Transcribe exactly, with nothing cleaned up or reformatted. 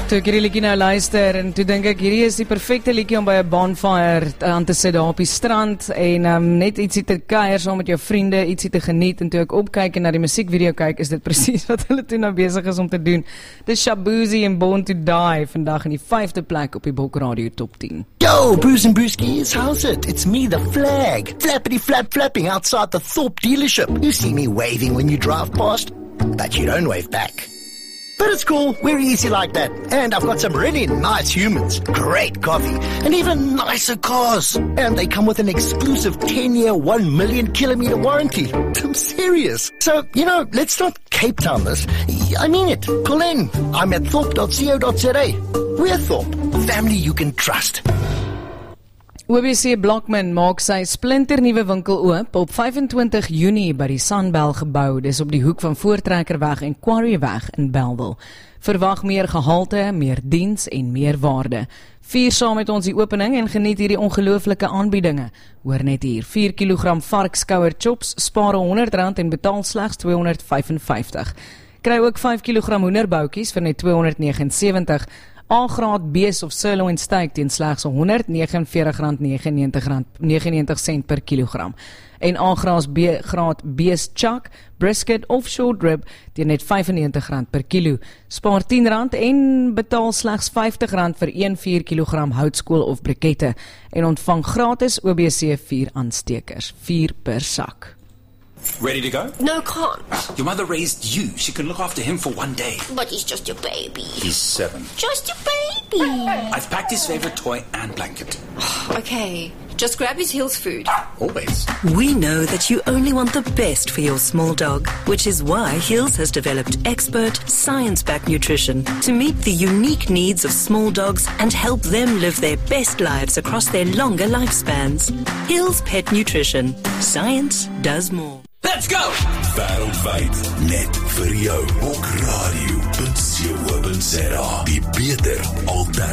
Toe ek hierdie liedjie nou luister en toe dink ek hierdie is die perfekte liedjie om by 'n bonfire aan te sit daar op die strand en um, net ietsie te kuier saam met jou vriende, ietsie te geniet. En toe ek opkyk en na die musiekvideo kyk, is dit presies wat hulle toe nou besig is om te doen. Dis Shabuzi en Born to Die vandag in die vyfde plek op die Bok Radio Top tien. Yo, Bruce and Brewskis, how's it? It's me, the Flag. Flappity flap flapping outside the Thorpe dealership. You see me waving when you drive past, but you don't wave back. But it's cool, we're easy like that. And I've got some really nice humans, great coffee, and even nicer cars. And they come with an exclusive ten-year, one million kilometer warranty. I'm serious. So, you know, let's not Cape Town this. I mean it. Pull in. I'm at thorpe dot co dot za. We're Thorpe, family you can trust. O B C Blockman maak sy splinternuwe winkel oop op vyfentwintig Junie by die Sunbell gebou. Dis op die hoek van Voortrekkerweg en Quarryweg in Bellville. Verwag meer gehalte, meer diens en meer waarde. Vier saam met ons die opening en geniet hierdie ongelooflike aanbiedinge. Hoor net hier, vier kilogram varkskouer chops, spaar honderd rand en betaal slegs tweehonderd vyfenvyftig. Kry ook vyf kilogram hoenderboutjies vir net tweehonderd negenensewentig. A-graad bees of sirloin steak teen slegs honderd negenenveertig rand negenennegentig sent per kilogram. En A-graad bees chuck, brisket of short rib teen net vyfennegentig rand per kilo. Spaar tien rand en betaal slegs vyftig rand vir een vier kilogram houtskool of brikette. En ontvang gratis O B C vier aanstekers, vier per sak. Ready to go? No, can't. Your mother raised you. She can look after him for one day. But he's just a baby. He's seven. Just a baby. I've packed his favorite toy and blanket. Okay, just grab his Hills food. Always. We know that you only want the best for your small dog, which is why Hills has developed expert, science-backed nutrition to meet the unique needs of small dogs and help them live their best lives across their longer lifespans. Hills Pet Nutrition. Science does more. Let's go! Wêreldwyd net vir jou. Bok Radio punt co punt za. Die beter alternatief.